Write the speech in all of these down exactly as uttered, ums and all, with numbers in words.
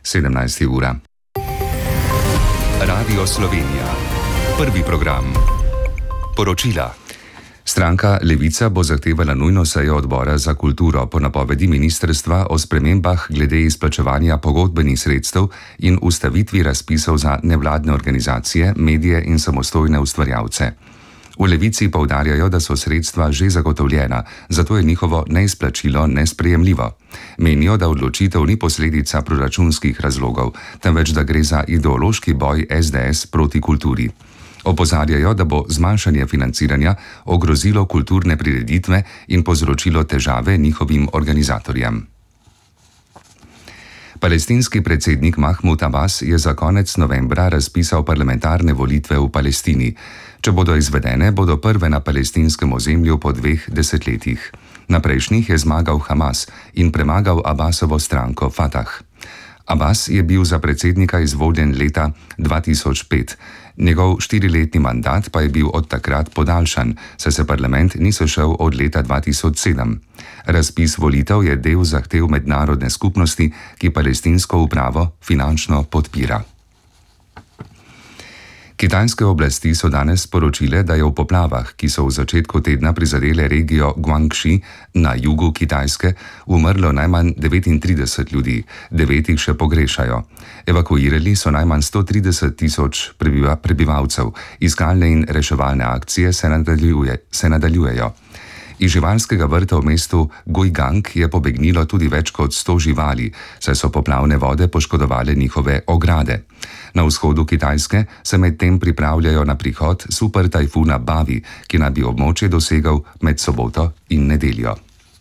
sedemnajsta ura. Radio Slovenija. Prvi program. Poročila. Stranka Levica bo zahtevala nujno sejo odbora za kulturo po napovedi ministrstva o spremembah glede izplačevanja pogodbenih sredstev in ustavitvi razpisov za nevladne organizacije, medije in samostojne ustvarjalce. V Levici poudarjajo, da so sredstva že zagotovljena, zato je njihovo neizplačilo nesprejemljivo. Menijo, da odločitev ni posledica proračunskih razlogov, temveč da gre za ideološki boj es de es proti kulturi. Opozarjajo, da bo zmanjšanje financiranja ogrozilo kulturne prireditve in povzročilo težave njihovim organizatorjem. Palestinski predsednik Mahmud Abbas je za konec novembra razpisal parlamentarne volitve v Palestini. Če bodo izvedene, bodo prve na palestinskem ozemlju po dveh desetletjih. Na prejšnjih je zmagal Hamas in premagal Abbasovo stranko Fatah. Abbas je bil za predsednika izvoljen leta dva tisoč pet. Njegov štiriletni mandat pa je bil od takrat podaljšan, saj se parlament ni sešel od leta dva tisoč sedem. Razpis volitev je del zahtev mednarodne skupnosti, ki palestinsko upravo finančno podpira. Kitajske oblasti so danes sporočile, da je v poplavah, ki so v začetku tedna prizadele regijo Guangxi na jugu Kitajske, umrlo najmanj devetintrideset ljudi, devet jih še pogrešajo. Evakuirali so najmanj sto trideset tisoč prebivalcev, iskalne in reševalne akcije se, nadaljuje, se nadaljujejo. Iz živalskega vrta v mestu Guigang je pobegnilo tudi več kot sto živali, saj so poplavne vode poškodovale njihove ograde. Na vzhodu Kitajske se medtem pripravljajo na prihod super tajfuna Bavi, ki naj bi območje dosegel med soboto in nedeljo.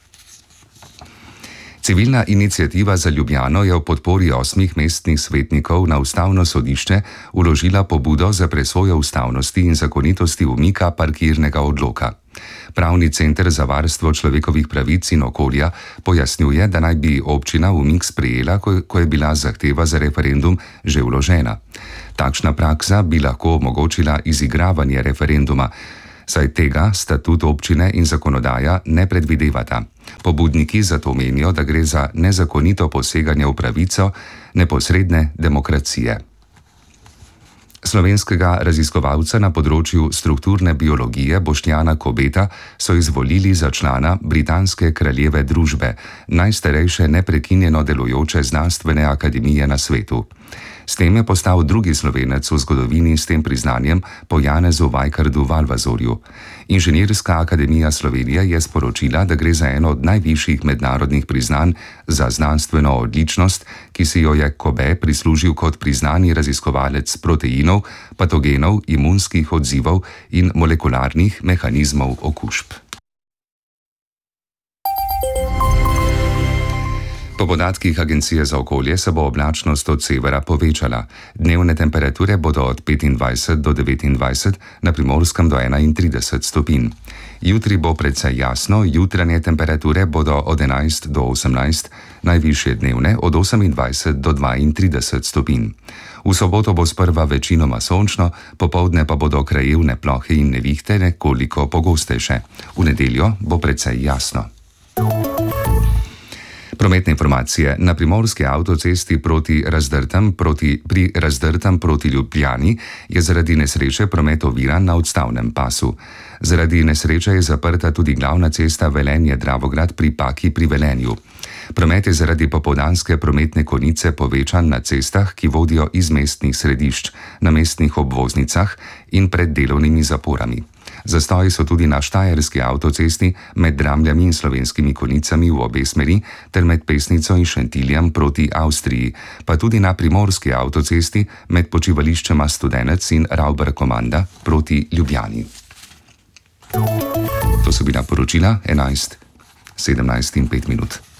Civilna iniciativa za Ljubljano je v podpori osmih mestnih svetnikov na ustavno sodišče vložila pobudo za presojo ustavnosti in zakonitosti umika parkirnega odloka. Pravni center za varstvo človekovih pravic in okolja pojasnjuje, da naj bi občina umik sprejela, ko je bila zahteva za referendum že vložena. Takšna praksa bi lahko omogočila izigravanje referenduma, saj tega statut občine in zakonodaja ne predvidevata. Pobudniki zato menijo, da gre za nezakonito poseganje v pravico neposredne demokracije. Slovenskega raziskovalca na področju strukturne biologije Boštjana Kobeta so izvolili za člana Britanske kraljeve družbe, najstarejše neprekinjeno delujoče znanstvene akademije na svetu. S tem je postal drugi Slovenec v zgodovini s tem priznanjem po Janezu Vajkardu Valvazorju. Inženirska akademija Slovenije je sporočila, da gre za eno od najvišjih mednarodnih priznanj za znanstveno odličnost, ki si jo je Kobe prislužil kot priznani raziskovalec proteinov, patogenov, imunskih odzivov in molekularnih mehanizmov okužb. Po podatkih Agencije za okolje se bo oblačnost od severa povečala. Dnevne temperature bodo od petindvajset do devetindvajset, na Primorskem do enaintrideset stopinj. Jutri bo precej jasno, jutranje temperature bodo od enajst do osemnajst, najvišje dnevne od osemindvajset do dvaintrideset stopinj. V soboto bo sprva večinoma sončno, popoldne pa bodo krajevne plohe in nevihte nekoliko pogostejše. V nedeljo bo precej jasno. Prometne informacije. Na primorski avtocesti proti Razdrtam, proti, pri Razdrtam proti Ljubljani je zaradi nesreče promet oviran na odstavnem pasu. Zaradi nesreče je zaprta tudi glavna cesta Velenje-Dravograd pri Paki pri Velenju. Promet je zaradi popoldanske prometne konice povečan na cestah, ki vodijo iz mestnih središč, na mestnih obvoznicah in pred delovnimi zaporami. Zastoji so tudi na štajerski avtocesti med Dramljami in Slovenskimi konicami v obe smeri ter med Pesnico in Šentiljem proti Avstriji, pa tudi na primorski avtocesti med počivališčema Studenec in Rauber-Komanda proti Ljubljani. To so bila poročila enajst, sedemnajst in pet minut.